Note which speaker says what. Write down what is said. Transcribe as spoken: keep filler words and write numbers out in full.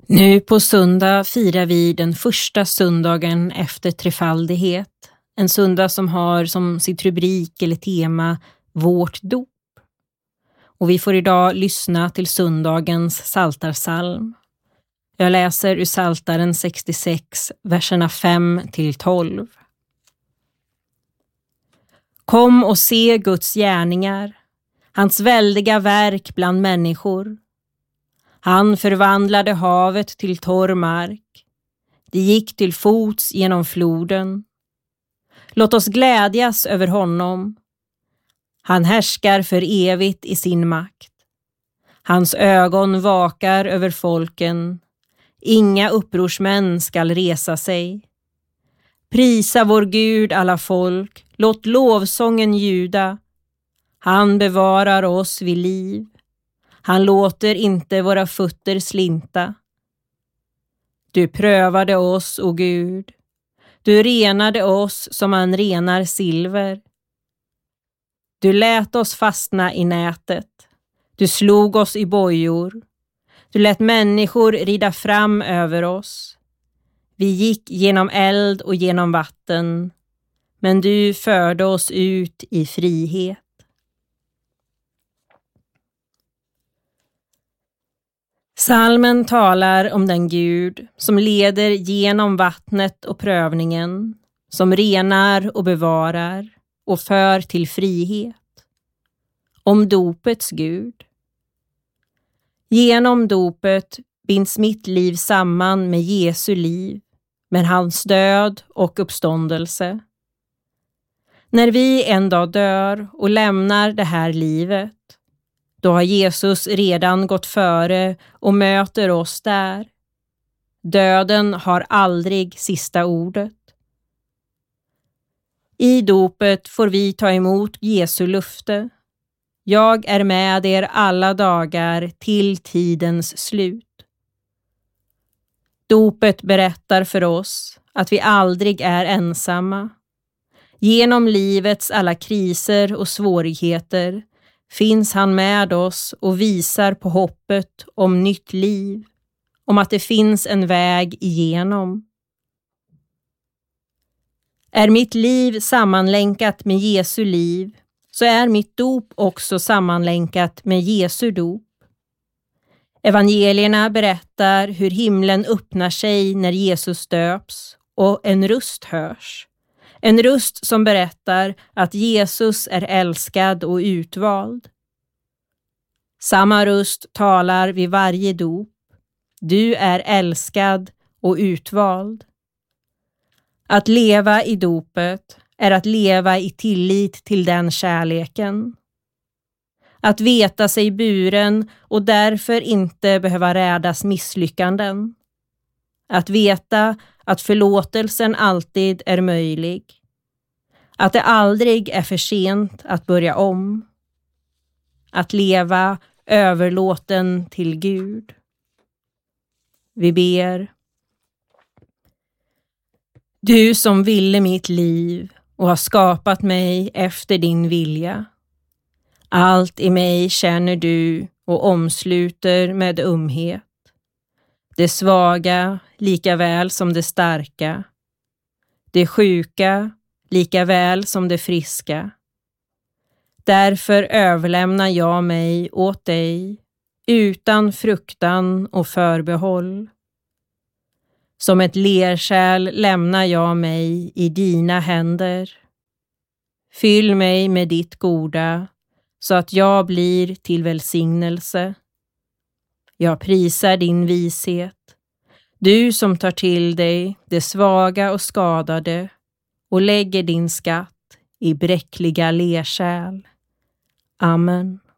Speaker 1: Nu på söndag firar vi den första söndagen efter trefaldighet. En söndag som har som sitt rubrik eller tema vårt dop. Och vi får idag lyssna till söndagens psaltarpsalm. Jag läser ur Psaltaren sextiosex, verserna fem till tolv. Kom och se Guds gärningar, hans väldiga verk bland människor. Han förvandlade havet till torr mark. Det gick till fots genom floden. Låt oss glädjas över honom. Han härskar för evigt i sin makt. Hans ögon vakar över folken. Inga upprorsmän skall resa sig. Prisa vår Gud alla folk. Låt lovsången ljuda. Han bevarar oss vid liv. Han låter inte våra fötter slinta. Du prövade oss, o Gud. Du renade oss som man renar silver. Du lät oss fastna i nätet. Du slog oss i bojor. Du lät människor rida fram över oss. Vi gick genom eld och genom vatten. Men du förde oss ut i frihet. Psalmen talar om den Gud som leder genom vattnet och prövningen, som renar och bevarar och för till frihet. Om dopets Gud. Genom dopet binds mitt liv samman med Jesu liv, med hans död och uppståndelse. När vi en dag dör och lämnar det här livet, då har Jesus redan gått före och möter oss där. Döden har aldrig sista ordet. I dopet får vi ta emot Jesu löfte. Jag är med er alla dagar till tidens slut. Dopet berättar för oss att vi aldrig är ensamma. Genom livets alla kriser och svårigheter finns han med oss och visar på hoppet om nytt liv, om att det finns en väg igenom. Är mitt liv sammanlänkat med Jesu liv, så är mitt dop också sammanlänkat med Jesu dop. Evangelierna berättar hur himlen öppnar sig när Jesus döps och en röst hörs. En röst som berättar att Jesus är älskad och utvald. Samma röst talar vid varje dop. Du är älskad och utvald. Att leva i dopet är att leva i tillit till den kärleken. Att veta sig buren och därför inte behöva rädas misslyckanden. Att veta att förlåtelsen alltid är möjlig. Att det aldrig är för sent att börja om. Att leva överlåten till Gud. Vi ber. Du som ville mitt liv och har skapat mig efter din vilja. Allt i mig känner du och omsluter med ömhet. Det svaga lika väl som det starka. Det sjuka lika väl som det friska. Därför överlämnar jag mig åt dig utan fruktan och förbehåll. Som ett lerkärl lämnar jag mig i dina händer. Fyll mig med ditt goda så att jag blir till välsignelse. Jag prisar din vishet. Du som tar till dig det svaga och skadade och lägger din skatt i bräckliga lerkärl. Amen.